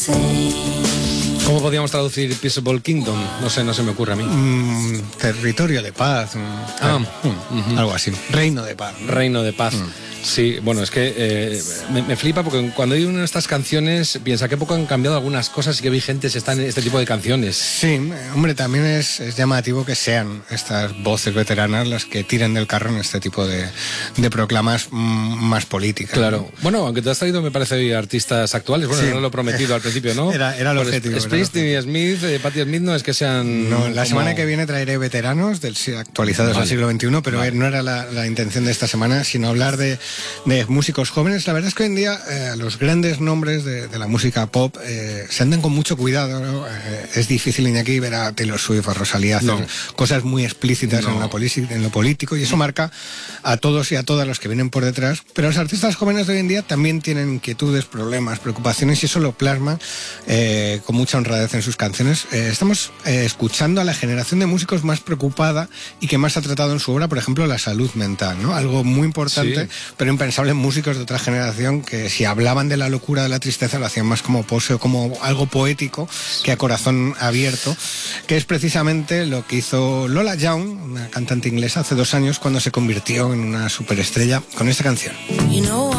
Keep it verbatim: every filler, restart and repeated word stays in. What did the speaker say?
¿Cómo podríamos traducir Peaceable Kingdom? No sé, no se me ocurre a mí. Mm, territorio de paz. Mm, Ah, mm, uh-huh. Algo así. Reino de paz. Reino de paz. Mm. Sí, bueno, es que eh, me, me flipa porque cuando hay una de estas canciones piensa que poco han cambiado algunas cosas y que vigentes están en este tipo de canciones. Sí, hombre, también es, es llamativo que sean estas voces veteranas las que tiren del carro en este tipo de, de proclamas mm, más políticas. Claro. ¿no? Bueno, aunque te has traído, me parece, artistas actuales. Bueno, Sí. era lo prometido al principio, ¿no? Era, era el Pues objetivo. Springsteen y Smith, eh, Patti Smith, no es que sean... No, la como... semana que viene traeré veteranos del, actualizados Vale. al siglo veintiuno, pero Vale. no era la, la intención de esta semana, sino hablar de, de músicos jóvenes. La verdad es que hoy en día eh, los grandes nombres de, de la música pop eh, se andan con mucho cuidado, ¿no? Eh, es difícil, Iñaki, ver a Taylor Swift, a Rosalía hacer No. cosas muy explícitas No. en, la política, en lo político, y eso marca a todos y a todas los que vienen por detrás. Pero los artistas jóvenes de hoy en día también tienen inquietudes, problemas, preocupaciones, y eso lo plasman eh, con mucha honradez en sus canciones. Eh, estamos eh, escuchando a la generación de músicos más preocupada y que más ha tratado en su obra, por ejemplo, la salud mental, ¿no? Algo muy importante, Sí. pero impensable en músicos de otra generación que, si hablaban de la locura, de la tristeza, lo hacían más como pose o como algo poético que a corazón abierto, que es precisamente lo que hizo Lola Young, una cantante inglesa, hace dos años, cuando se convirtió en una superestrella con esta canción. You know